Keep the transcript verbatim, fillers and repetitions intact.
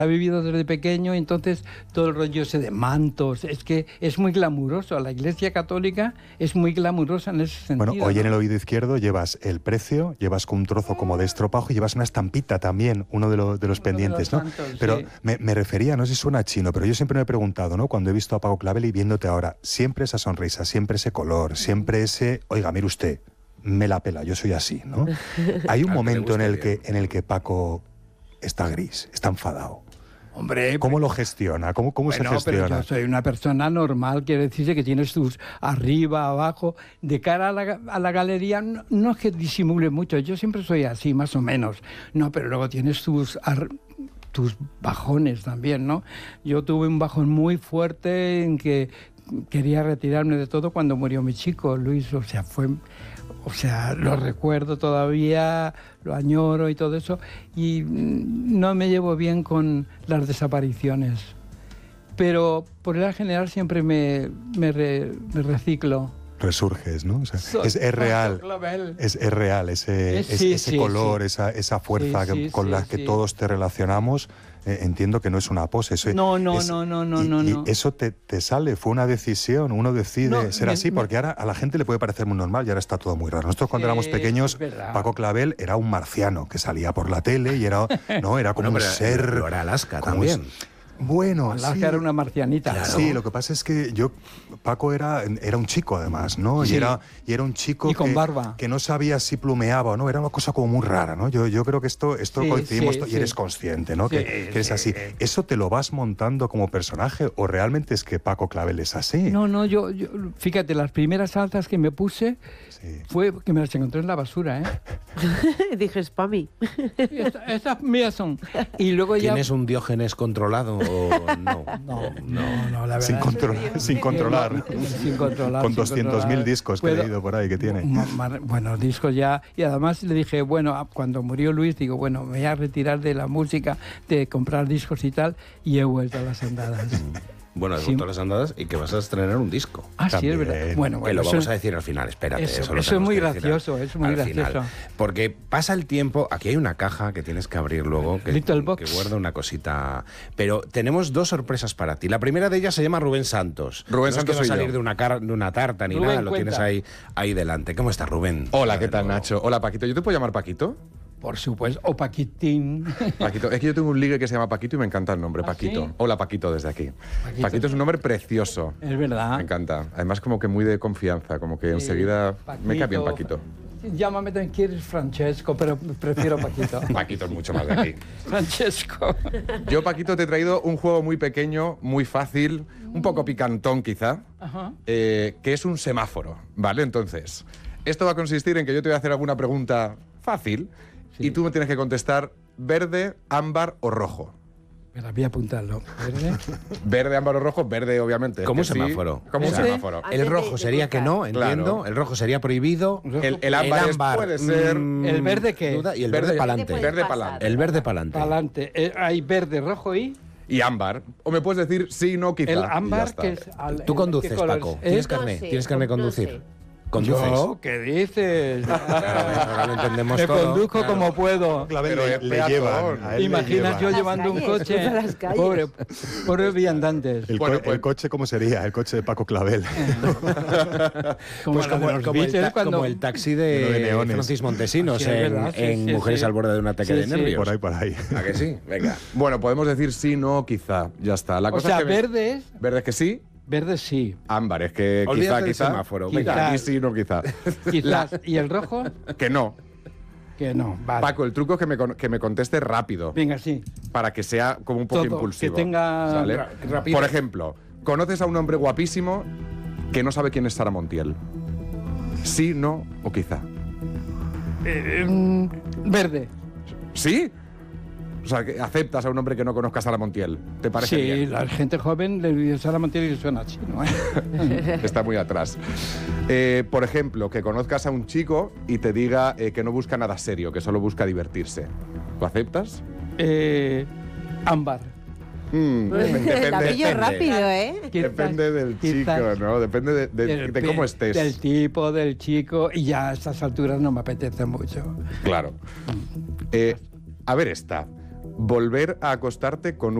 ha vivido desde pequeño, entonces todo el rollo ese de mantos, es que es muy glamuroso. La Iglesia Católica es muy glamurosa en ese sentido. Bueno, hoy ¿no? en el oído izquierdo llevas el precio, llevas con un trozo como de estropajo y llevas una estampita también, uno de, lo, de los Uno pendientes, de los ¿no? santos, Pero sí. me, me refería, no sé si suena chino, pero yo siempre me he preguntado, ¿no? Cuando he visto a Paco Clavel y viéndote ahora, siempre esa sonrisa, siempre ese color, siempre ese, oiga, mire usted, me la pela, yo soy así, ¿no? Hay un momento en el que, en el que Paco está gris, está enfadado. Hombre, ¿Cómo lo gestiona? ¿Cómo, cómo bueno, se gestiona? pero yo soy una persona normal, quiere decirse que tienes tus arriba, abajo, de cara a la, a la galería, no, no es que disimule mucho, yo siempre soy así, más o menos, no, pero luego tienes tus, ar, tus bajones también, ¿no? Yo tuve un bajón muy fuerte en que quería retirarme de todo cuando murió mi chico, Luis, o sea, fue... O sea, lo recuerdo todavía, lo añoro y todo eso, y no me llevo bien con las desapariciones. Pero por el general siempre me, me, re, me reciclo. Resurges, ¿no? O sea, es, es real, es, es real ese, es, sí, ese sí, color, sí. Esa, esa fuerza sí, sí, que, con sí, la que sí. todos te relacionamos. Eh, entiendo que no es una pose. Eso, no, no, es, no, no, no, y, no, y no. eso te, te sale, fue una decisión, uno decide no, ser me, así, me, porque ahora a la gente le puede parecer muy normal y ahora está todo muy raro. Nosotros cuando sí, éramos pequeños, es Paco Clavel era un marciano que salía por la tele y era, no, era como bueno, un ser... Lo era Alaska como también. Es, bueno, Alaska sí. era una marcianita. Claro. Sí, lo que pasa es que yo, Paco era, era un chico además, ¿no? Sí. Y, era, y era un chico y con que, barba. que no sabía si plumeaba o no, era una cosa como muy rara, ¿no? Yo, yo creo que esto, esto sí, coincidimos sí, y sí. eres consciente, ¿no? Sí, que, que eres sí, así. sí. ¿Eso te lo vas montando como personaje o realmente es que Paco Clavel es así? No, no, yo, yo fíjate, las primeras alzas que me puse sí. fue que me las encontré en la basura, ¿eh? Dije, es para mí. Estas esta mías son. Y luego ya... ¿Tienes un Diógenes controlado o no? No, no, no, la verdad. Sin, control, sin controlar. Sin controlar. Con sin doscientos mil discos que Puedo, he leído por ahí que tiene. Bueno, discos ya. Y además le dije, bueno, cuando murió Luis, digo, bueno, me voy a retirar de la música, de comprar discos y tal, y he vuelto a las andadas. Bueno, has Sí. vuelto a las andadas y que vas a estrenar un disco. Ah, sí, También. es verdad. Bueno, Que bueno, lo eso- vamos a decir al final, espérate. Eso- Eso, lo eso es tenemos muy que decir gracioso, al- es muy al gracioso. final. Porque pasa el tiempo, aquí hay una caja que tienes que abrir luego, que, Little box. que guarda una cosita. Pero tenemos dos sorpresas para ti. La primera de ellas se llama Rubén Santos. Rubén no Santos es que va a soy salir yo. de una, car- de una tarta ni Rubén, nada, lo cuenta. tienes ahí, ahí delante. ¿Cómo estás, Rubén? Hola, ¿qué tal, Bueno, Nacho? Hola, Paquito. ¿Yo te puedo llamar Paquito? Por supuesto. O Paquitín. Paquito. Es que yo tengo un ligue que se llama Paquito y me encanta el nombre, ¿Ah, Paquito. sí? Hola, Paquito, desde aquí. Paquito. Paquito es un nombre precioso. Es verdad. Me encanta. Además, como que muy de confianza, como que enseguida me cae bien Paquito. Llámame también, quieres Francesco, pero prefiero Paquito. Paquito es mucho más de aquí. Francesco. Yo, Paquito, te he traído un juego muy pequeño, muy fácil, un poco picantón quizá, Ajá. eh, que es un semáforo, ¿vale? Entonces, esto va a consistir en que yo te voy a hacer alguna pregunta fácil Sí. y tú me tienes que contestar verde, ámbar o rojo. Espera, voy a apuntarlo. ¿Verde? Verde, ámbar o rojo, verde obviamente. es Como un que sí, semáforo. como un ¿Verde? semáforo. Antes El de- rojo de sería que cruzar. no, entiendo. Claro. El rojo sería prohibido. El, el ámbar, es- puede ser... mm, ¿El verde qué? duda, y el Verde- verde pa'lante. puede Verde pasar. pa'lante. El verde pa'lante. Adelante. Eh, hay verde, rojo y Y ámbar. O me puedes decir sí, no, quizá. el y ya ámbar, está. que es... al- Tú ¿qué conduces, color Paco. es? ¿Tienes ¿Eh? carne? No sé, ¿Tienes carne de no conducir? sé. ¿Conduces? Yo, ¿qué dices? Ahora lo entendemos Me todo. conduzco Claro. como puedo. Clavel Pero le, es le peatón. llevan. a él le Imaginas yo llevan. llevando un calles, coche. cruza las calles. Pobre, pobres viandantes. El, Bueno, co- pues- el coche, ¿cómo sería? El coche de Paco Clavel. Como Pues la como, de los como el Beatles ta- cuando- como el taxi Lleno de de, neones. Francis Montesinos Sí, es en, verdad, sí, en sí, Mujeres sí. al borde de un ataque Sí, de sí. nervios. Por ahí, por ahí. ¿A que sí? Venga. Bueno, podemos decir sí, no, quizá. Ya está. La O cosa sea, es que me- verde es... Verde es que sí, Verde sí. ámbar es que quizá, Olvídate del quizá. semáforo. Quizá. Venga. Y sí, no, quizá. Quizás. ¿Y el rojo? Que no. Que no. Vale. Paco, el truco es que me, con- que me conteste rápido. Venga, sí. Para que sea como un poco Todo, impulsivo. que tenga ¿sale? ra- rapidez. Por ejemplo, conoces a un hombre guapísimo que no sabe quién es Sara Montiel. Sí, no o quizá. Eh, mm, verde. ¿Sí? O sea, que aceptas a un hombre que no conozca a Sara Montiel. ¿Te parece Sí, bien? la gente joven le dice a la Montiel y suena chino. ¿eh? Está muy atrás. Eh, por ejemplo, que conozcas a un chico y te diga eh, que no busca nada serio, que solo busca divertirse. ¿Lo aceptas? Eh, ámbar. Mm, La depende, pillo rápido, ¿eh? Quizás- depende del quizás chico, ¿no? Depende de, de- del de pi- cómo estés. Del tipo, del chico. Y ya a estas alturas no me apetece mucho. Claro. Eh, a ver esta. Volver a acostarte con